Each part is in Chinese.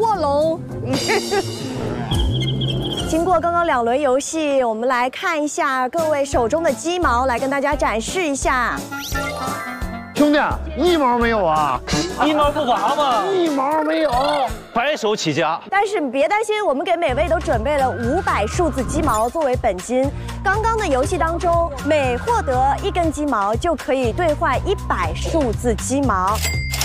卧龙。经过刚刚2轮游戏，我们来看一下各位手中的鸡毛，来跟大家展示一下。 兄弟，一毛没有啊？ 一毛不拔吗？ 一毛没有， 白手起家。 但是你别担心，我们给每位都准备了500数字鸡毛作为本金。刚刚的游戏当中，每获得1根鸡毛就可以兑换100数字鸡毛。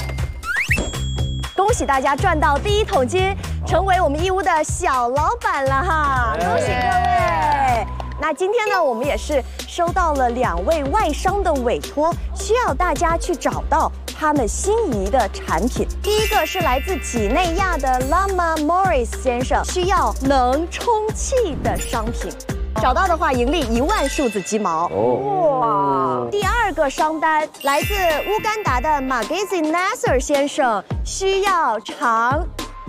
恭喜大家赚到第1桶金，成为我们义乌的小老板了哈！恭喜各位。那今天呢，我们也是收到了2位外商的委托，需要大家去找到他们心仪的产品。第一个是来自几内亚的 Lama Morris 先生，需要能充气的商品。找到的话，盈利1万数字鸡毛。哇！第2个商单来自乌干达的 Magazi Nasser 先生，需要长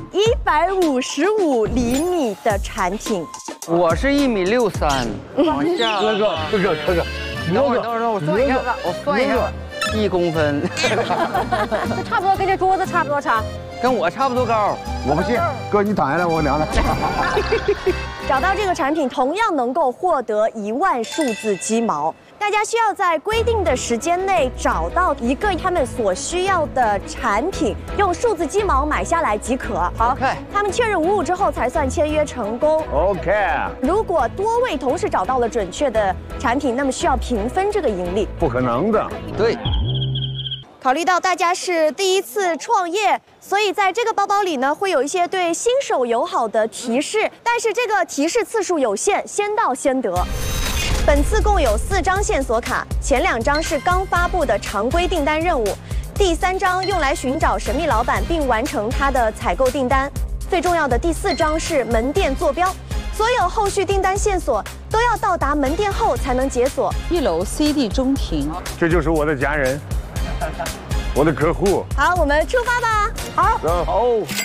155厘米的产品。 我是1.63米，往下。 哥哥， 等会儿，我算一下子，我算一下子，1公分， 差不多跟这桌子差不多长。 跟我差不多高。 我不信，哥你躺下来，我量量。 找到这个产品，同样能够获得1万数字鸡毛。大家需要在规定的时间内找到一个他们所需要的产品，用数字鸡毛买下来即可。好，他们确认无误之后才算签约成功。 OK。 如果多位同时找到了准确的产品，那么需要平分这个盈利。 不可能的。 对。 考虑到大家是第1次创业，所以在这个包包里呢，会有一些对新手友好的提示，但是这个提示次数有限，先到先得。本次共有4张线索卡，前2张是刚发布的常规订单任务，第3张用来寻找神秘老板并完成他的采购订单，最重要的第4张是门店坐标。所有后续订单线索都要到达门店后才能解锁。 1楼 CD 中庭， 这就是我的家人，我的客户。 好，我们出发吧。好。 好。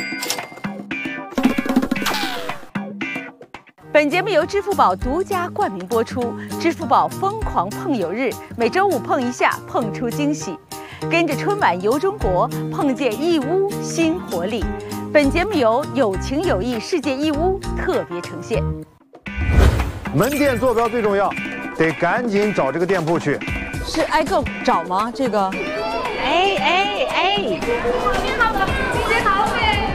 本节目由支付宝独家冠名播出。支付宝疯狂碰友日，每周5碰一下，碰出惊喜。跟着春晚游中国，碰见义乌新活力。本节目由有情有义世界义乌特别呈现。 门店坐标最重要，得赶紧找这个店铺去。 是挨个找吗？这个？哎！ 您好，您好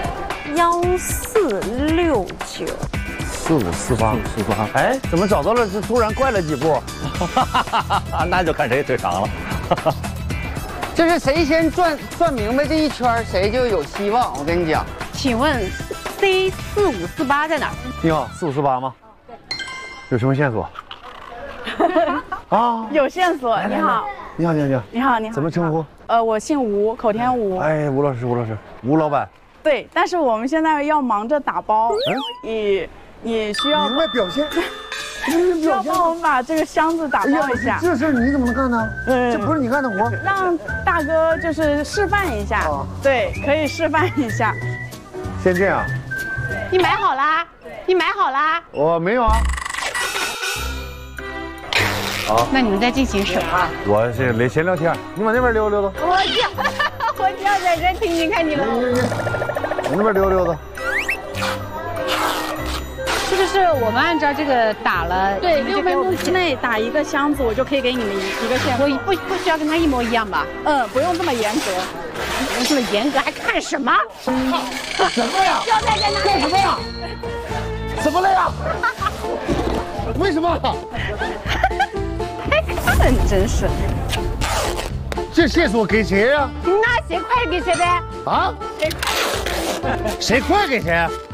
1469。 4548，哎，怎么找到了？这突然快了几步， 那就看谁腿长了。 这是谁先转明白这一圈，谁就有希望。我跟你讲， 请问 C4548在哪儿？ 你好，4548吗？有什么线索？啊， 有线索。你好， 你好， 你好， 怎么称呼？ 我姓吴，口天吴。 哎，吴老师，吴老板。 对，但是我们现在要忙着打包，你需要明白表现。 需要帮我们把这个箱子打包一下。 这事儿你怎么能干呢？这不是你干的活。 让大哥就是示范一下。对，可以示范一下。 先这样。 你买好啦？你买好啦？ 我没有啊。 好，那你们在进行什么？ 我是闲聊天，你往那边溜达。 我就要在这听听看你们。 往那边溜达。 是不是我们按照这个打了？ 对，6分钟之内打一个箱子，我就可以给你们一个线索。 不需要跟他一模一样吧？ 不用这么严格。 不用这么严格，还看什么？ 什么呀？ 胶带在哪里？ 干什么呀？怎么了呀？为什么？ 还看，真是。 这线索给谁呀？ 那谁快给谁呗？ 啊？谁快给谁？